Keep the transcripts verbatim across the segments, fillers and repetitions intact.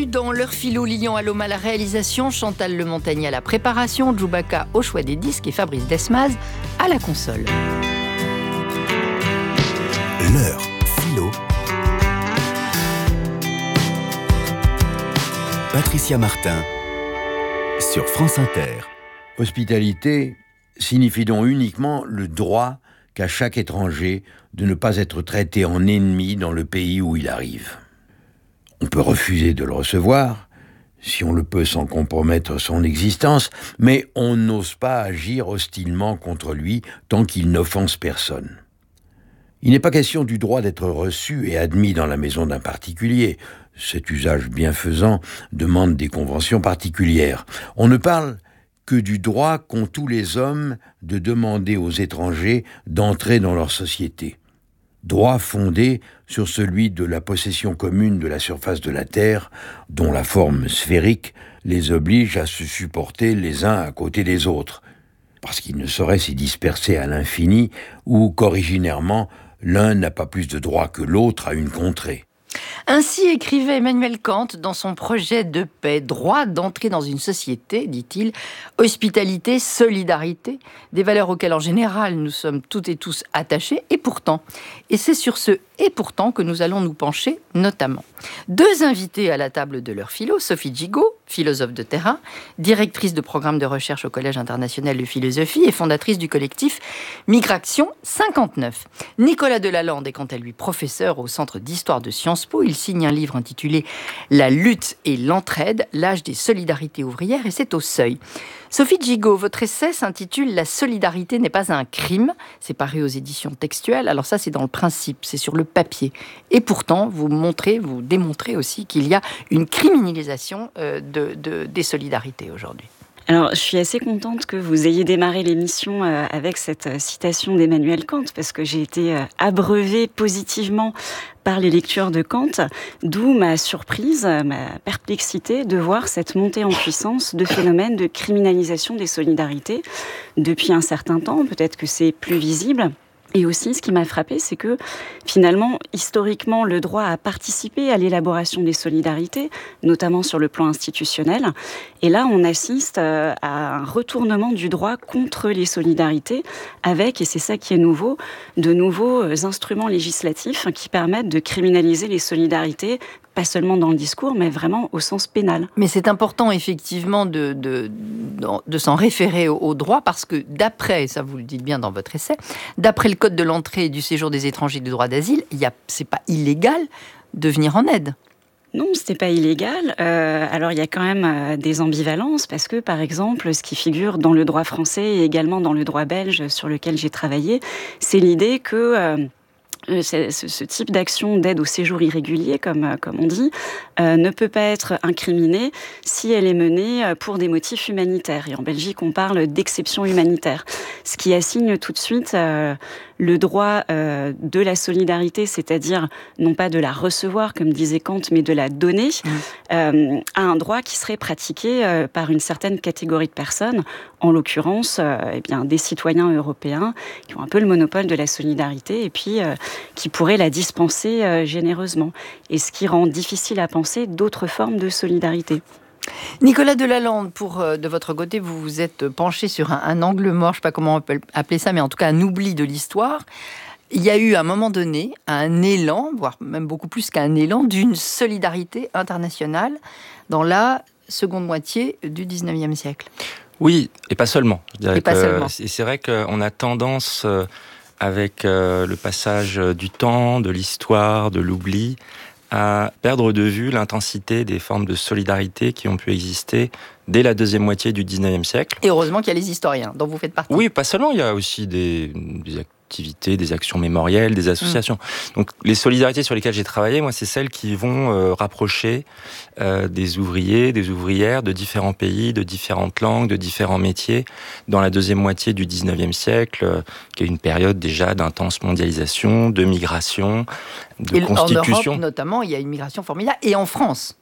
Bienvenue dans l'heure philo. Lilian Allôme à la réalisation, Chantal Le Montagnier à la préparation, Djoubaka au choix des disques et Fabrice Desmaz à la console. L'heure philo. Patricia Martin sur France Inter. Hospitalité signifie donc uniquement le droit qu'a chaque étranger de ne pas être traité en ennemi dans le pays où il arrive. On peut refuser de le recevoir, si on le peut sans compromettre son existence, mais on n'ose pas agir hostilement contre lui tant qu'il n'offense personne. Il n'est pas question du droit d'être reçu et admis dans la maison d'un particulier. Cet usage bienfaisant demande des conventions particulières. On ne parle que du droit qu'ont tous les hommes de demander aux étrangers d'entrer dans leur société. Droit fondé sur celui de la possession commune de la surface de la terre, dont la forme sphérique les oblige à se supporter les uns à côté des autres, parce qu'ils ne sauraient s'y disperser à l'infini, ou qu'originairement, l'un n'a pas plus de droit que l'autre à une contrée. Ainsi écrivait Emmanuel Kant dans son projet de paix. Droit d'entrer dans une société, dit-il, hospitalité, solidarité, des valeurs auxquelles en général nous sommes toutes et tous attachés, et pourtant, et c'est sur ce « et pourtant » que nous allons nous pencher notamment. Deux invités à la table de l'heure philo, Sophie Gigot, philosophe de terrain, directrice de programme de recherche au Collège international de philosophie et fondatrice du collectif Migration cinquante-neuf. Nicolas Delalande est quant à lui professeur au Centre d'histoire de Sciences Po. Il signe un livre intitulé « La lutte et l'entraide, l'âge des solidarités ouvrières » et c'est au Seuil. Sophie Gigot, votre essai s'intitule « La solidarité n'est pas un crime ». C'est paru aux éditions textuelles. Alors ça, c'est dans le principe, c'est sur le papier. Et pourtant, vous montrez, vous démontrez aussi qu'il y a une criminalisation euh, de, de, des solidarités aujourd'hui. Alors, je suis assez contente que vous ayez démarré l'émission euh, avec cette euh, citation d'Emmanuel Kant, parce que j'ai été euh, abreuvée positivement par les lectures de Kant, d'où ma surprise, ma perplexité de voir cette montée en puissance de phénomènes de criminalisation des solidarités depuis un certain temps. Peut-être que c'est plus visible. Et aussi, ce qui m'a frappé, c'est que finalement, historiquement, le droit a participé à l'élaboration des solidarités, notamment sur le plan institutionnel. Et là, on assiste à un retournement du droit contre les solidarités, avec, et c'est ça qui est nouveau, de nouveaux instruments législatifs qui permettent de criminaliser les solidarités, pas seulement dans le discours, mais vraiment au sens pénal. Mais c'est important, effectivement, de, de, de, de s'en référer au, au droit, parce que d'après, ça vous le dites bien dans votre essai, d'après le Code de l'entrée et du séjour des étrangers du droit d'asile, il y a, c'est pas illégal de venir en aide. Non, c'était pas illégal. Euh, alors, il y a quand même euh, des ambivalences, parce que, par exemple, ce qui figure dans le droit français et également dans le droit belge sur lequel j'ai travaillé, c'est l'idée que... Euh, Ce, ce type d'action d'aide au séjour irrégulier, comme, comme on dit, euh, ne peut pas être incriminée si elle est menée pour des motifs humanitaires. Et en Belgique, on parle d'exception humanitaire, ce qui assigne tout de suite euh, le droit euh, de la solidarité, c'est-à-dire non pas de la recevoir, comme disait Kant, mais de la donner, mmh. euh, à un droit qui serait pratiqué euh, par une certaine catégorie de personnes, en l'occurrence euh, eh bien, des citoyens européens qui ont un peu le monopole de la solidarité et puis euh, qui pourraient la dispenser euh, généreusement. Et ce qui rend difficile à penser d'autres formes de solidarité. Nicolas Delalande, pour, euh, de votre côté, vous vous êtes penché sur un, un angle mort, je ne sais pas comment on peut appeler ça, mais en tout cas un oubli de l'histoire. Il y a eu à un moment donné un élan, voire même beaucoup plus qu'un élan, d'une solidarité internationale dans la seconde moitié du dix-neuvième siècle. Oui, et pas seulement. Je dirais et pas que, seulement. Et c'est vrai qu'on a tendance, euh, avec euh, le passage du temps, de l'histoire, de l'oubli, à perdre de vue l'intensité des formes de solidarité qui ont pu exister dès la deuxième moitié du dix-neuvième siècle. Et heureusement qu'il y a les historiens, dont vous faites partie. Oui, pas seulement, il y a aussi des, des activités, des actions mémorielles, des associations. Mmh. Donc les solidarités sur lesquelles j'ai travaillé, moi, c'est celles qui vont euh, rapprocher euh, des ouvriers, des ouvrières de différents pays, de différentes langues, de différents métiers, dans la deuxième moitié du dix-neuvième siècle, euh, qui est une période déjà d'intense mondialisation, de migration, de et constitution. En Europe, notamment, il y a une migration formidable, et en France.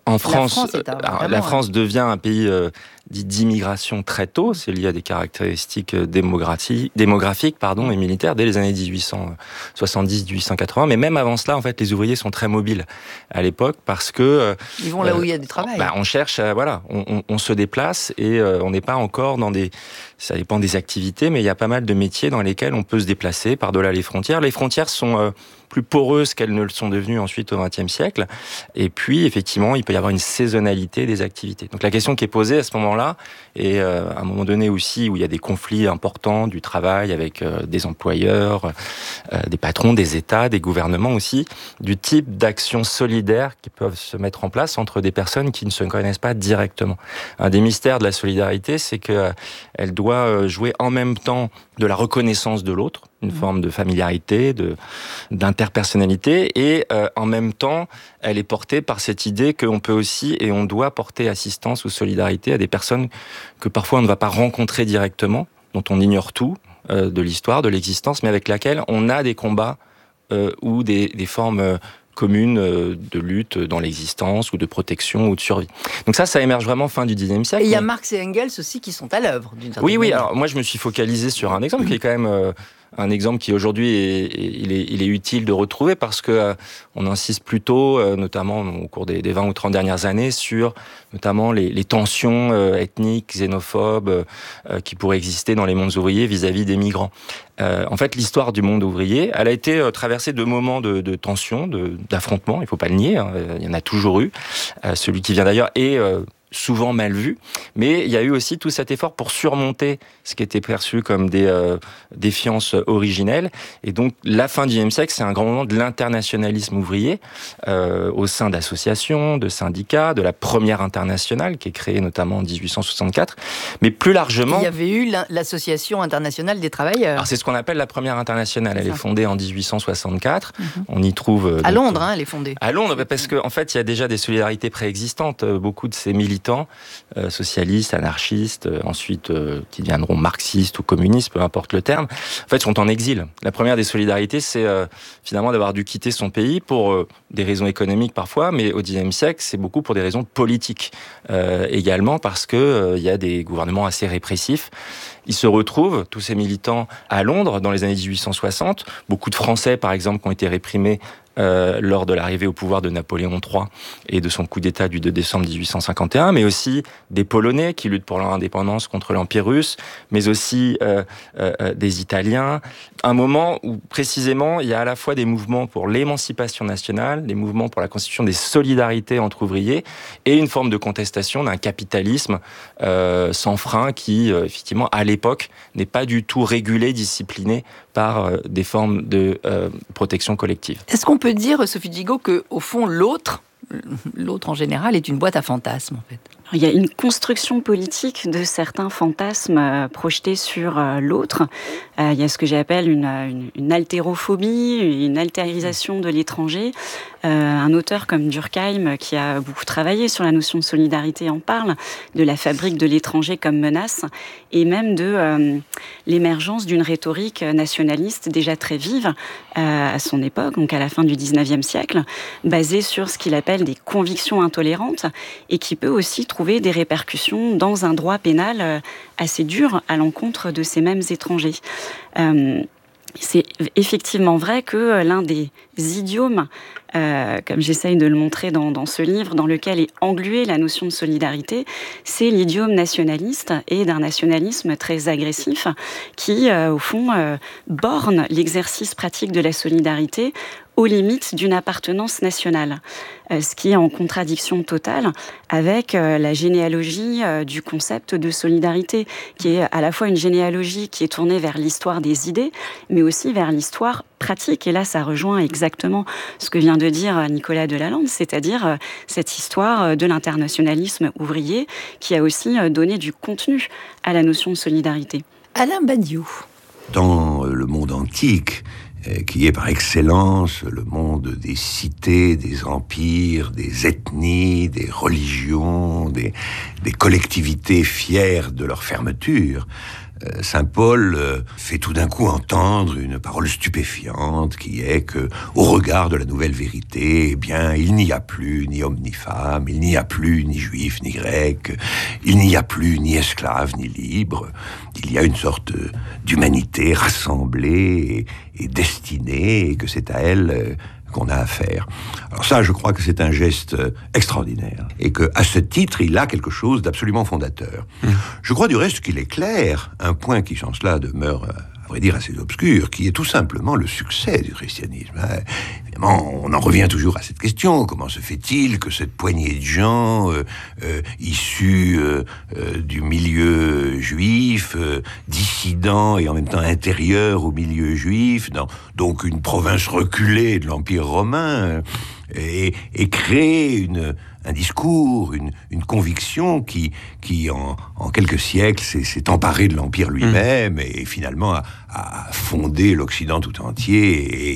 En France, la France, est un, alors, la France devient un pays euh, dit d'immigration très tôt. C'est lié à des caractéristiques démographiques, démographiques pardon, et militaires dès les années dix-huit cent soixante-dix à dix-huit cent quatre-vingts. Mais même avant cela, en fait, les ouvriers sont très mobiles à l'époque parce que euh, ils vont là où il y a du travail. Bah, on cherche, euh, voilà, on, on, on se déplace et euh, on n'est pas encore dans des, ça dépend des activités, mais il y a pas mal de métiers dans lesquels on peut se déplacer par-delà les frontières. Les frontières sont euh, plus poreuses qu'elles ne le sont devenues ensuite au vingtième siècle. Et puis, effectivement, il peut y avoir une saisonnalité des activités. Donc la question qui est posée à ce moment-là, et euh, à un moment donné aussi où il y a des conflits importants du travail avec euh, des employeurs, euh, des patrons, des États, des gouvernements aussi, du type d'actions solidaires qui peuvent se mettre en place entre des personnes qui ne se connaissent pas directement. Un des mystères de la solidarité, c'est qu'elle euh, doit jouer en même temps de la reconnaissance de l'autre, une mmh. forme de familiarité, de, d'interpersonnalité, et euh, en même temps, elle est portée par cette idée qu'on peut aussi et on doit porter assistance ou solidarité à des personnes que parfois on ne va pas rencontrer directement, dont on ignore tout euh, de l'histoire, de l'existence, mais avec laquelle on a des combats euh, ou des, des formes euh, communes de lutte dans l'existence ou de protection ou de survie. Donc ça, ça émerge vraiment fin du dixième siècle. Et il y a mais... Marx et Engels aussi qui sont à l'œuvre, d'une certaine Oui, oui. manière. Alors moi, je me suis focalisé sur un exemple qui est quand même euh, un exemple qui aujourd'hui est, il est, il est utile de retrouver parce que euh, on insiste plutôt, euh, notamment au cours des, des vingt ou trente dernières années, sur notamment les, les tensions euh, ethniques, xénophobes euh, qui pourraient exister dans les mondes ouvriers vis-à-vis des migrants. Euh, en fait, l'histoire du monde ouvrier, elle a été euh, traversée de moments de, de tension, de, d'affrontement. Il faut pas le nier, hein, il y en a toujours eu. Euh, celui qui vient d'ailleurs est euh, souvent mal vu, mais il y a eu aussi tout cet effort pour surmonter ce qui était perçu comme des euh, défiances originelles. Et donc, la fin du dix-neuvième siècle, c'est un grand moment de l'internationalisme ouvrier euh, au sein d'associations, de syndicats, de la première internationale qui est créée notamment en dix-huit cent soixante-quatre. Mais plus largement... Il y avait eu l'Association internationale des travailleurs. Alors, c'est ce qu'on appelle la première internationale. Elle est fondée en dix-huit cent soixante-quatre. Mm-hmm. On y trouve... Euh, à donc, Londres, hein, elle est fondée. À Londres, parce qu'en en fait, il y a déjà des solidarités préexistantes. Beaucoup de ces militants, euh, socialistes, anarchistes, euh, ensuite euh, qui deviendront marxistes ou communistes, peu importe le terme, en fait, sont en exil. La première des solidarités, c'est euh, finalement d'avoir dû quitter son pays pour euh, des raisons économiques parfois, mais au dixième siècle, c'est beaucoup pour des raisons politiques euh, également, parce que euh, il y a des gouvernements assez répressifs. Ils se retrouvent, tous ces militants, à Londres dans les années dix-huit cent soixante. Beaucoup de Français, par exemple, qui ont été réprimés Euh, lors de l'arrivée au pouvoir de Napoléon trois et de son coup d'État du deux décembre dix-huit cent cinquante et un, mais aussi des Polonais qui luttent pour leur indépendance contre l'Empire russe, mais aussi euh, euh, des Italiens. Un moment où, précisément, il y a à la fois des mouvements pour l'émancipation nationale, des mouvements pour la constitution des solidarités entre ouvriers, et une forme de contestation d'un capitalisme euh, sans frein qui, euh, effectivement, à l'époque, n'est pas du tout régulé, discipliné par euh, des formes de euh, protection collective. Est-ce qu'on peut dire, Sophie Gigot, qu'au fond, l'autre, l'autre en général, est une boîte à fantasmes, en fait? Il y a une construction politique de certains fantasmes euh, projetés sur euh, l'autre. Euh, il y a ce que j'appelle une, une, une altérophobie, une altérisation de l'étranger. Euh, un auteur comme Durkheim, qui a beaucoup travaillé sur la notion de solidarité, en parle, de la fabrique de l'étranger comme menace, et même de euh, l'émergence d'une rhétorique nationaliste déjà très vive euh, à son époque, donc à la fin du dix-neuvième siècle, basée sur ce qu'il appelle des convictions intolérantes, et qui peut aussi trouver des répercussions dans un droit pénal assez dur à l'encontre de ces mêmes étrangers. Euh, c'est effectivement vrai que l'un des idiomes, euh, comme j'essaye de le montrer dans, dans ce livre, dans lequel est engluée la notion de solidarité, c'est l'idiome nationaliste, et d'un nationalisme très agressif qui, euh, au fond, euh, borne l'exercice pratique de la solidarité aux limites d'une appartenance nationale, euh, ce qui est en contradiction totale avec euh, la généalogie euh, du concept de solidarité, qui est à la fois une généalogie qui est tournée vers l'histoire des idées, mais aussi vers l'histoire pratique. Et là, ça rejoint exactement ce que vient de dire Nicolas Delalande, c'est-à-dire euh, cette histoire de l'internationalisme ouvrier qui a aussi euh, donné du contenu à la notion de solidarité. Alain Badiou. Dans le monde antique, qui est par excellence le monde des cités, des empires, des ethnies, des religions, des, des collectivités fières de leur fermeture, euh, saint Paul euh, fait tout d'un coup entendre une parole stupéfiante qui est que, au regard de la nouvelle vérité, eh bien, il n'y a plus ni homme ni femme, il n'y a plus ni juif ni grec, il n'y a plus ni esclave ni libre, il y a une sorte d'humanité rassemblée et, et destinée, et que c'est à elle euh, qu'on a affaire. Alors ça, je crois que c'est un geste extraordinaire, et que, à ce titre, il a quelque chose d'absolument fondateur. Mmh. Je crois du reste qu'il est clair, un point qui, sans cela, demeure, à vrai dire, assez obscur, qui est tout simplement le succès du christianisme. Évidemment, on en revient toujours à cette question. Comment se fait-il que cette poignée de gens euh, euh, issus euh, euh, du milieu juif, euh, dissidents et en même temps intérieurs au milieu juif, dans donc une province reculée de l'Empire romain, euh, et, et crée une... un discours, une, une conviction qui, qui en, en quelques siècles, s'est, s'est emparé de l'Empire lui-même mmh. et finalement a, a fondé l'Occident tout entier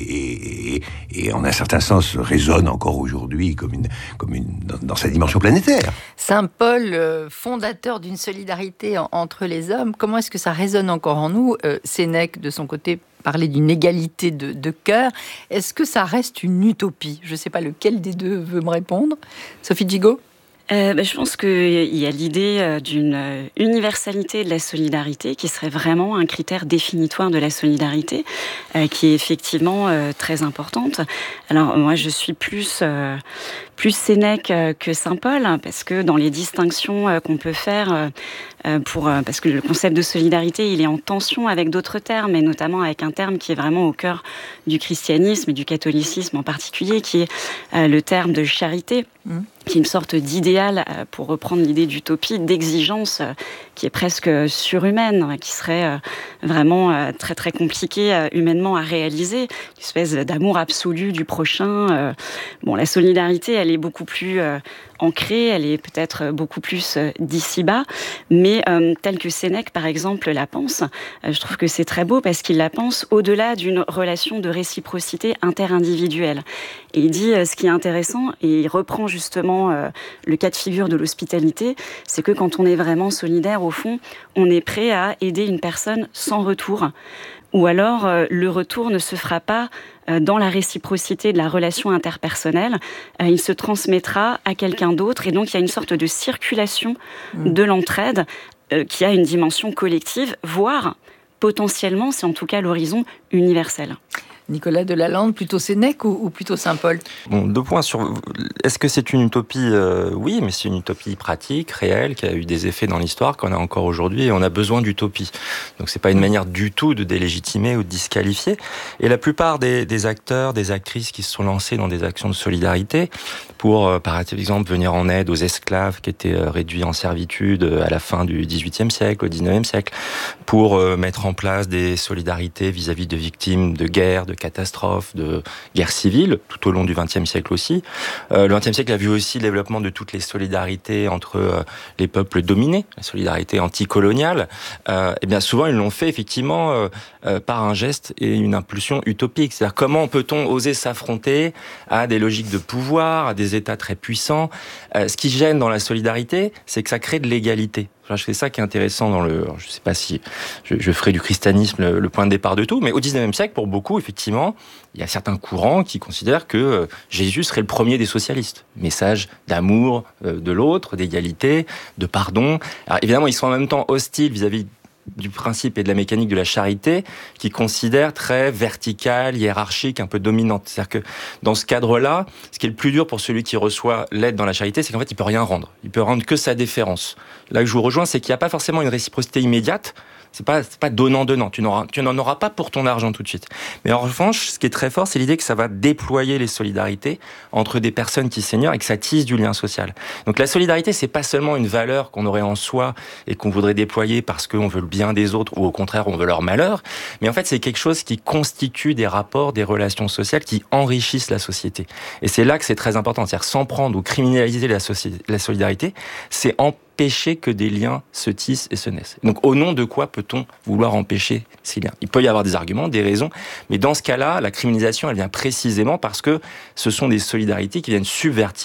et, et, et en un certain sens résonne encore aujourd'hui comme une, comme une, dans, dans sa dimension planétaire. Saint Paul, euh, fondateur d'une solidarité en, entre les hommes, comment est-ce que ça résonne encore en nous ? euh, Sénèque, de son côté, parlait d'une égalité de, de cœur. Est-ce que ça reste une utopie ? Je ne sais pas lequel des deux veut me répondre. Sophie Gigot ? Euh, ben, je pense qu'il y a l'idée d'une universalité de la solidarité qui serait vraiment un critère définitoire de la solidarité, euh, qui est effectivement euh, très importante. Alors moi, je suis plus, euh, plus Sénèque que saint Paul, parce que dans les distinctions euh, qu'on peut faire, euh, pour, euh, parce que le concept de solidarité, il est en tension avec d'autres termes, et notamment avec un terme qui est vraiment au cœur du christianisme et du catholicisme en particulier, qui est euh, le terme de charité. Mmh. Qui est une sorte d'idéal, pour reprendre l'idée d'utopie, d'exigence qui est presque surhumaine, qui serait vraiment très très compliquée humainement à réaliser, une espèce d'amour absolu du prochain. Bon, la solidarité, elle est beaucoup plus ancrée, elle est peut-être beaucoup plus d'ici-bas, mais euh, telle que Sénèque, par exemple, la pense, je trouve que c'est très beau parce qu'il la pense au-delà d'une relation de réciprocité interindividuelle. Et il dit, ce qui est intéressant, et il reprend justement euh, le cas de figure de l'hospitalité, c'est que quand on est vraiment solidaire, au fond, on est prêt à aider une personne sans retour. Ou alors, euh, le retour ne se fera pas euh, dans la réciprocité de la relation interpersonnelle. Euh, il se transmettra à quelqu'un d'autre. Et donc, il y a une sorte de circulation mmh. de l'entraide euh, qui a une dimension collective, voire potentiellement, c'est en tout cas l'horizon universel. Nicolas Delalande, plutôt Sénèque ou, ou plutôt saint Paul ? Bon, deux points sur... Est-ce que c'est une utopie ? euh, Oui, mais c'est une utopie pratique, réelle, qui a eu des effets dans l'histoire, qu'on a encore aujourd'hui, et on a besoin d'utopie. Donc c'est pas une manière du tout de délégitimer ou de disqualifier. Et la plupart des, des acteurs, des actrices qui se sont lancés dans des actions de solidarité, pour, euh, par exemple, venir en aide aux esclaves qui étaient euh, réduits en servitude à la fin du dix-huitième siècle, au dix-neuvième siècle, pour euh, mettre en place des solidarités vis-à-vis de victimes de guerre, de catastrophes, de guerres civiles, tout au long du vingtième siècle aussi. Euh, le vingtième siècle a vu aussi le développement de toutes les solidarités entre euh, les peuples dominés, la solidarité anticoloniale. Euh, et bien souvent, ils l'ont fait effectivement euh, euh, par un geste et une impulsion utopique. C'est-à-dire comment peut-on oser s'affronter à des logiques de pouvoir, à des États très puissants. Euh, ce qui gêne dans la solidarité, c'est que ça crée de l'égalité. C'est ça qui est intéressant dans le... Je ne sais pas si je, je ferai du christianisme le, le point de départ de tout, mais au dix-neuvième siècle, pour beaucoup, effectivement, il y a certains courants qui considèrent que Jésus serait le premier des socialistes. Message d'amour de l'autre, d'égalité, de pardon. Alors évidemment, ils sont en même temps hostiles vis-à-vis du principe et de la mécanique de la charité, qui considère très verticale, hiérarchique, un peu dominante. C'est-à-dire que dans ce cadre-là, ce qui est le plus dur pour celui qui reçoit l'aide dans la charité, c'est qu'en fait, il peut rien rendre. Il peut rendre que sa déférence. Là où je vous rejoins, c'est qu'il n'y a pas forcément une réciprocité immédiate. C'est pas, c'est pas donnant-donnant. Tu n'auras, tu n'en auras pas pour ton argent tout de suite. Mais en revanche, ce qui est très fort, c'est l'idée que ça va déployer les solidarités entre des personnes qui s'ignorent et que ça tisse du lien social. Donc la solidarité, c'est pas seulement une valeur qu'on aurait en soi et qu'on voudrait déployer parce qu'on veut le bien des autres ou au contraire, on veut leur malheur. Mais en fait, c'est quelque chose qui constitue des rapports, des relations sociales qui enrichissent la société. Et c'est là que c'est très important. C'est-à-dire, sans prendre ou criminaliser la, soci- la solidarité, c'est en empêcher que des liens se tissent et se naissent. Donc, au nom de quoi peut-on vouloir empêcher ces liens ? Il peut y avoir des arguments, des raisons, mais dans ce cas-là, la criminalisation, elle vient précisément parce que ce sont des solidarités qui viennent subvertir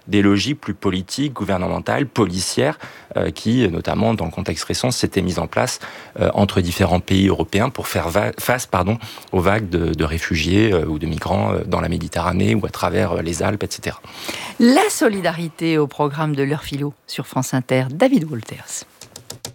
des logiques plus politiques, gouvernementales, policières, euh, qui, notamment dans le contexte récent, s'étaient mises en place euh, entre différents pays européens pour faire va- face pardon, aux vagues de, de réfugiés euh, ou de migrants euh, dans la Méditerranée ou à travers euh, les Alpes, et cetera. La solidarité au programme de l'heure philo sur France Inter, David Wolters.